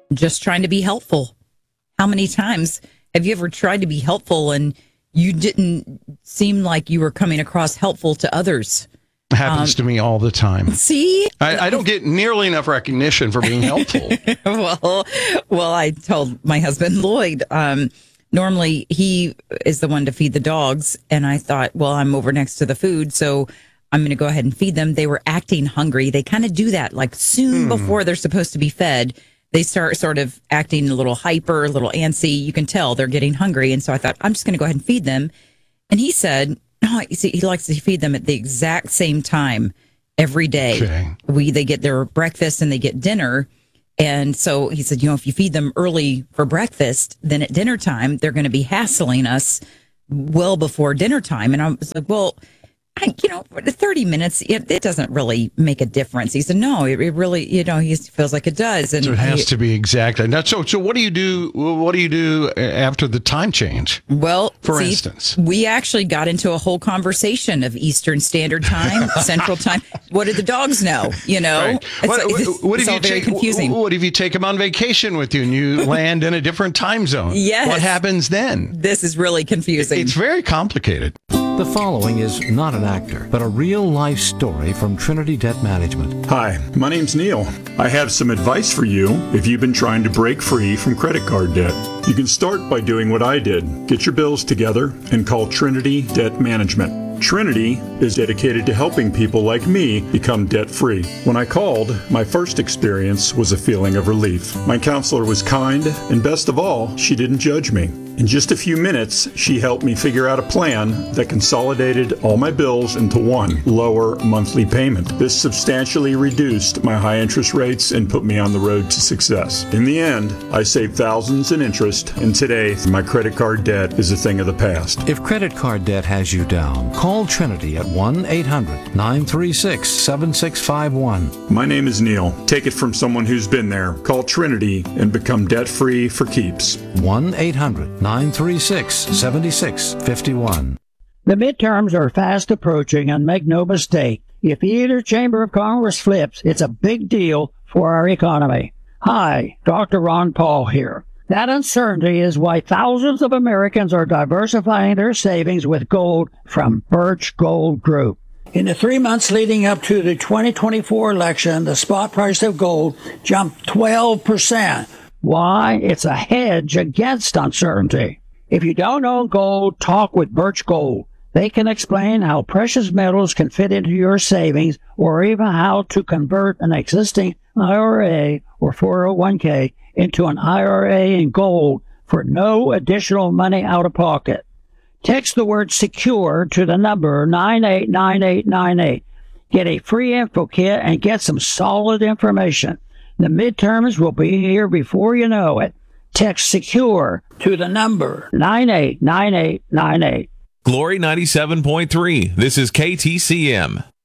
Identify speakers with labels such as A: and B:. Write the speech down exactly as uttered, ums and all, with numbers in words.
A: just trying to be helpful. How many times have you ever tried to be helpful and you didn't seem like you were coming across helpful to others?
B: It happens um, to me all the time.
A: See?
B: I, I don't get nearly enough recognition for being helpful.
A: well, well, I told my husband, Lloyd, um, normally he is the one to feed the dogs. And I thought, well, I'm over next to the food, so I'm going to go ahead and feed them. They were acting hungry. They kind of do that like soon hmm. before they're supposed to be fed. They start sort of acting a little hyper, a little antsy. You can tell they're getting hungry. And so I thought, I'm just going to go ahead and feed them. And he said, no, you see, he likes to feed them at the exact same time every day. Okay. We They get their breakfast and they get dinner. And so he said, you know, if you feed them early for breakfast, then at dinner time, they're going to be hassling us well before dinner time. And I was like, well, I, you know, thirty minutes, it, it doesn't really make a difference. He said, no, it, it really, you know, he feels like it does. And
B: so it has
A: he,
B: to be exact. Now, so, so what do you do? What do you do after the time change?
A: Well,
B: for
A: see,
B: instance,
A: we actually got into a whole conversation of Eastern Standard Time, Central Time. What do the dogs know? You know,
B: right.
A: it's,
B: what,
A: it's,
B: what
A: it's
B: if
A: all
B: you
A: very
B: take,
A: confusing.
B: What if you take them on vacation with you and you land in a different time zone?
A: Yes.
B: What happens then?
A: This is really confusing.
B: It's very complicated.
C: The following is not an actor, but a real-life story from Trinity Debt Management.
D: Hi, my name's Neil. I have some advice for you if you've been trying to break free from credit card debt. You can start by doing what I did. Get your bills together and call Trinity Debt Management. Trinity is dedicated to helping people like me become debt-free. When I called, my first experience was a feeling of relief. My counselor was kind, and best of all, she didn't judge me. In just a few minutes, she helped me figure out a plan that consolidated all my bills into one lower monthly payment. This substantially reduced my high interest rates and put me on the road to success. In the end, I saved thousands in interest, and today, my credit card debt is a thing of the past.
C: If credit card debt has you down, call Trinity at one eight hundred nine three six seven six five one.
D: My name is Neil. Take it from someone who's been there. Call Trinity and become debt-free for keeps.
C: one eight hundred nine three six seven six five one.
E: The midterms are fast approaching, and make no mistake, if either chamber of Congress flips, it's a big deal for our economy. Hi, Doctor Ron Paul here. That uncertainty is why thousands of Americans are diversifying their savings with gold from Birch Gold Group. In the three months leading up to the twenty twenty-four election, the spot price of gold jumped twelve percent. Why? It's a hedge against uncertainty. If you don't own gold, talk with Birch Gold. They can explain how precious metals can fit into your savings, or even how to convert an existing I R A or four oh one k into an I R A in gold for no additional money out of pocket. Text the word SECURE to the number nine eight nine eight nine eight. Get a free info kit and get some solid information. The midterms will be here before you know it. Text SECURE to the number nine eight nine eight nine eight.
F: Glory ninety-seven point three. This is K T C M.